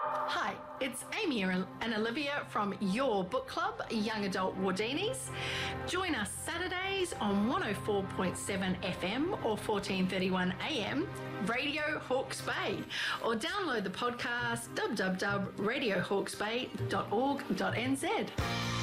Hi, it's Amy and Olivia from your book club, Young Adult Wardinis. Join us Saturdays on 104.7 FM or 1431 AM, Radio Hawke's Bay, or download the podcast www.radiohawkesbay.org.nz.